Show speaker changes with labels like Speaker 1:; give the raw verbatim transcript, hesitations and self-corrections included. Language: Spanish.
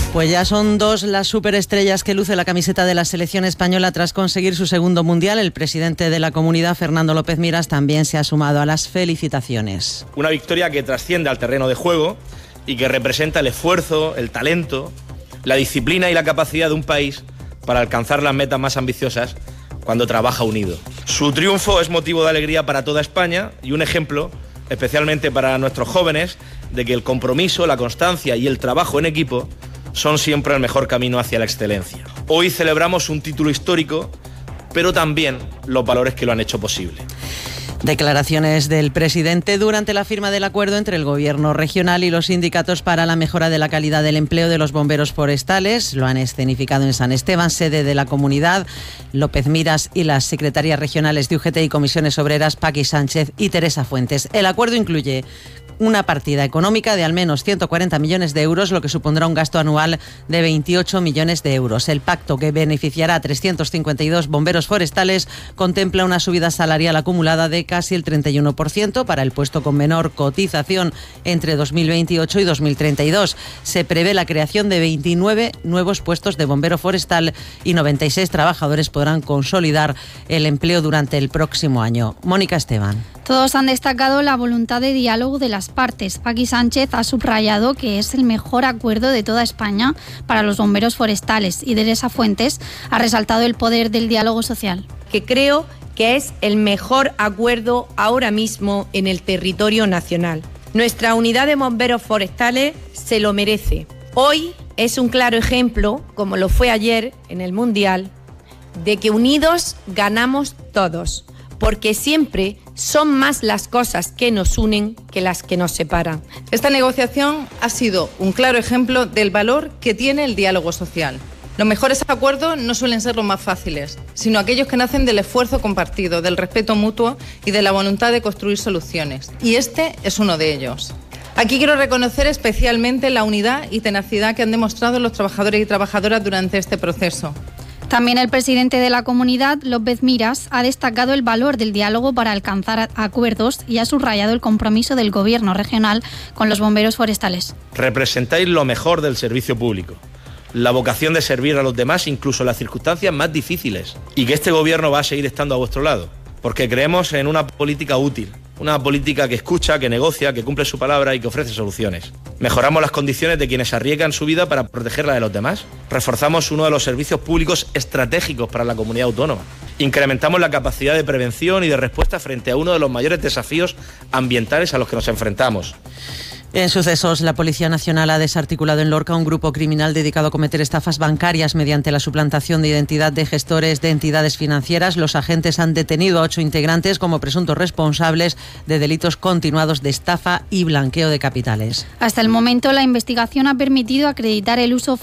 Speaker 1: Pues ya son dos las superestrellas que luce la camiseta de la selección española tras conseguir su segundo mundial. El presidente de la comunidad, Fernando López Miras, también se ha sumado a las felicitaciones.
Speaker 2: Una victoria que trasciende al terreno de juego y que representa el esfuerzo, el talento, la disciplina y la capacidad de un país para alcanzar las metas más ambiciosas cuando trabaja unido. Su triunfo es motivo de alegría para toda España y un ejemplo, especialmente para nuestros jóvenes, de que el compromiso, la constancia y el trabajo en equipo son siempre el mejor camino hacia la excelencia. Hoy celebramos un título histórico, pero también los valores que lo han hecho posible.
Speaker 1: Declaraciones del presidente durante la firma del acuerdo entre el gobierno regional y los sindicatos para la mejora de la calidad del empleo de los bomberos forestales. Lo han escenificado en San Esteban, sede de la comunidad. López Miras y las secretarias regionales de U G T y Comisiones Obreras, Paqui Sánchez y Teresa Fuentes. El acuerdo incluye una partida económica de al menos ciento cuarenta millones de euros, lo que supondrá un gasto anual de veintiocho millones de euros. El pacto, que beneficiará a trescientos cincuenta y dos bomberos forestales, contempla una subida salarial acumulada de casi el treinta y uno por ciento para el puesto con menor cotización entre dos mil veintiocho y dos mil treinta y dos. Se prevé la creación de veintinueve nuevos puestos de bombero forestal y noventa y seis trabajadores podrán consolidar el empleo durante el próximo año. Mónica Esteban.
Speaker 3: Todos han destacado la voluntad de diálogo de las partes. Paqui Sánchez ha subrayado que es el mejor acuerdo de toda España para los bomberos forestales y Teresa Fuentes ha resaltado el poder del diálogo social.
Speaker 4: Que creo que es el mejor acuerdo ahora mismo en el territorio nacional. Nuestra unidad de bomberos forestales se lo merece. Hoy es un claro ejemplo, como lo fue ayer en el Mundial, de que unidos ganamos todos, porque siempre son más las cosas que nos unen que las que nos separan.
Speaker 5: Esta negociación ha sido un claro ejemplo del valor que tiene el diálogo social. Los mejores acuerdos no suelen ser los más fáciles, sino aquellos que nacen del esfuerzo compartido, del respeto mutuo y de la voluntad de construir soluciones. Y este es uno de ellos. Aquí quiero reconocer especialmente la unidad y tenacidad que han demostrado los trabajadores y trabajadoras durante este proceso.
Speaker 3: También el presidente de la comunidad, López Miras, ha destacado el valor del diálogo para alcanzar acuerdos y ha subrayado el compromiso del gobierno regional con los bomberos forestales.
Speaker 2: Representáis lo mejor del servicio público, la vocación de servir a los demás incluso en las circunstancias más difíciles, y que este gobierno va a seguir estando a vuestro lado, porque creemos en una política útil, una política que escucha, que negocia, que cumple su palabra y que ofrece soluciones. Mejoramos las condiciones de quienes arriesgan su vida para proteger la de los demás. Reforzamos uno de los servicios públicos estratégicos para la comunidad autónoma. Incrementamos la capacidad de prevención y de respuesta frente a uno de los mayores desafíos ambientales a los que nos enfrentamos.
Speaker 1: En sucesos, la Policía Nacional ha desarticulado en Lorca un grupo criminal dedicado a cometer estafas bancarias mediante la suplantación de identidad de gestores de entidades financieras. Los agentes han detenido a ocho integrantes como presuntos responsables de delitos continuados de estafa y blanqueo de capitales.
Speaker 3: Hasta el momento, la investigación ha permitido acreditar el uso